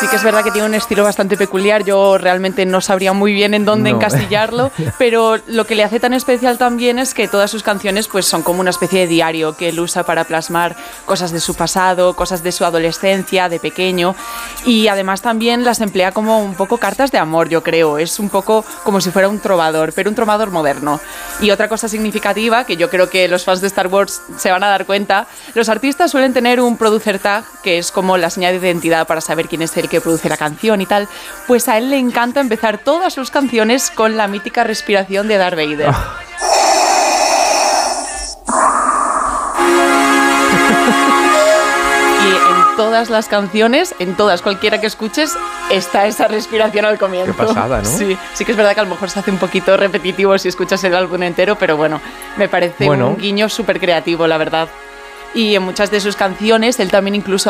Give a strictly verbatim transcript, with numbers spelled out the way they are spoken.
Sí que es verdad que tiene un estilo bastante peculiar, yo realmente no sabría muy bien en dónde no. encasillarlo, pero lo que le hace tan especial también es que todas sus canciones pues son como una especie de diario que él usa para plasmar cosas de su pasado, cosas de su adolescencia, de pequeño, y además también las emplea como un poco cartas de amor, yo creo, es un poco como si fuera un trovador, pero un trovador moderno. Y otra cosa significativa, que yo creo que los fans de Star Wars se van a dar cuenta, los artistas suelen tener un producer tag, que es como la señal de identidad para saber quién es el que produce la canción y tal, pues a él le encanta empezar todas sus canciones con la mítica respiración de Darth Vader. Oh. Y en todas las canciones, en todas, cualquiera que escuches, está esa respiración al comienzo. Qué pasada, ¿no? Sí, sí que es verdad que a lo mejor se hace un poquito repetitivo si escuchas el álbum entero, pero bueno, me parece bueno. un guiño súper creativo, la verdad. Y en muchas de sus canciones él también incluso